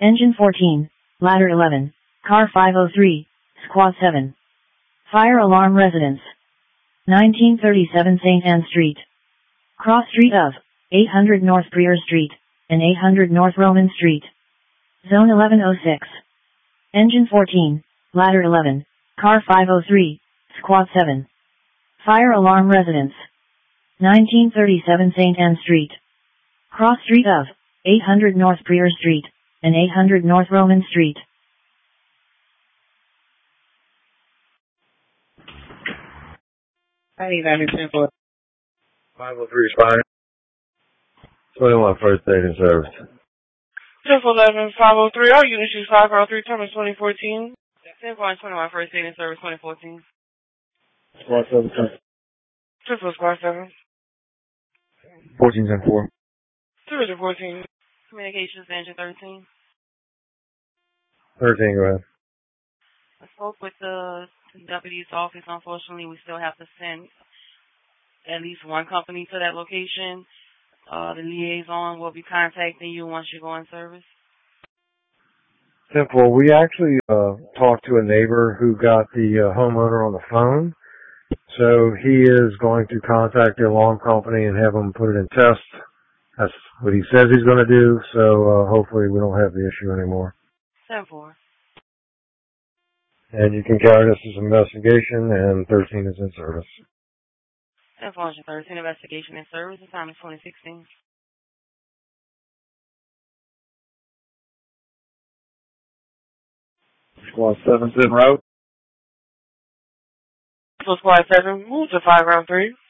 Engine 14, Ladder 11, Car 503, Squad 7. Fire alarm residence. 1937 St. Anne Street. Cross street of 800 North Prior Street and 800 North Roman Street. Zone 1106. Engine 14, Ladder 11, Car 503, Squad 7. Fire alarm residence. 1937 St. Anne Street. Cross street of 800 North Prior Street and 800 North Roman Street. I need that example. 503 Spire. 21 first aid and service. 11, 503, all units use 503, terminal 2014. 10.21 first aid and service 2014. Squad 7. Squad 7. 14-4. 214. Communications engine 13. 13, go ahead. I spoke with the deputy's office. Unfortunately, we still have to send at least one company to that location. The liaison will be contacting you once you go in service. Simple. We actually talked to a neighbor who got the homeowner on the phone. So he is going to contact the alarm company and have them put it in test. That's what he says he's going to do. So hopefully we don't have the issue anymore. 10-4. And you can carry this as an investigation, and 13 is in service. 10-4, 13, investigation in service. The time is 2016. Squad 7's en route. So Squad 7, move to 5 round 3.